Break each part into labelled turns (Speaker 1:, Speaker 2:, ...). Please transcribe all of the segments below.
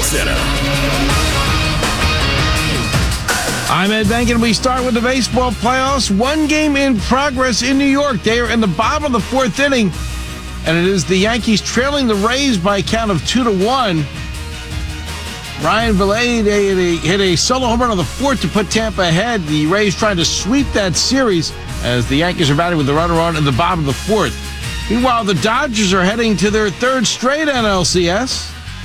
Speaker 1: Center.
Speaker 2: I'm Ed Benkin. We start with the baseball playoffs. One game in progress in New York. They are in the bottom of the fourth inning, and it is the Yankees trailing the Rays by a count of 2-1. Ryan Vilade hit a solo home run on the fourth to put Tampa ahead. The Rays trying to sweep that series as the Yankees are batting with the runner on in the bottom of the fourth. Meanwhile, the Dodgers are heading to their third straight NLCS.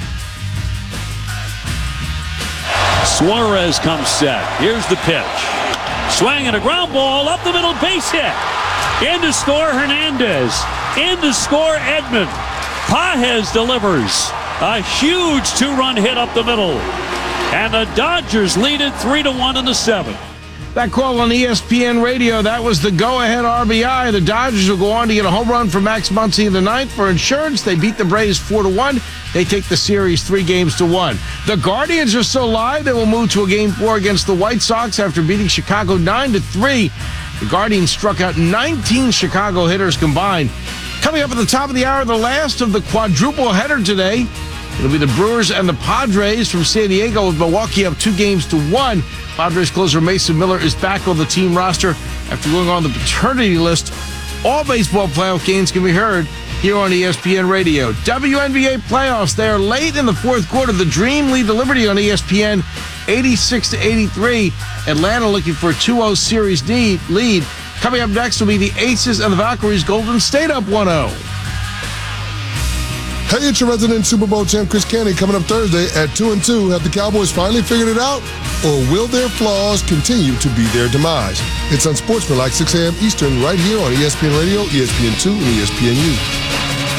Speaker 3: Suarez comes set. Here's the pitch. Swing and a ground ball up the middle, base hit. In to score Hernandez. In to score Edman. Pages delivers a huge two-run hit up the middle. And the Dodgers lead it 3-1 in the seventh.
Speaker 2: That call on ESPN Radio, that was the go-ahead RBI. The Dodgers will go on to get a home run from Max Muncy in the ninth for insurance. They beat the Braves 4-1. They take the series 3-1. The Guardians are still live. They will move to a Game 4 against the White Sox after beating Chicago 9-3. The Guardians struck out 19 Chicago hitters combined. Coming up at the top of the hour, the last of the quadruple header today. It'll be the Brewers and the Padres from San Diego, with Milwaukee up 2-1. Padres closer Mason Miller is back on the team roster after going on the paternity list. All baseball playoff games can be heard here on ESPN Radio. WNBA playoffs, they are late in the fourth quarter. The Dream lead the Liberty on ESPN 86-83. Atlanta looking for a 2-0 series lead. Coming up next will be the Aces and the Valkyries. Golden State up 1-0.
Speaker 4: Hey, it's your resident Super Bowl champ, Chris Canty, coming up Thursday at 2-2. Have the Cowboys finally figured it out, or will their flaws continue to be their demise? It's Unsportsmanlike, 6 a.m. Eastern, right here on ESPN Radio, ESPN2, and ESPNU.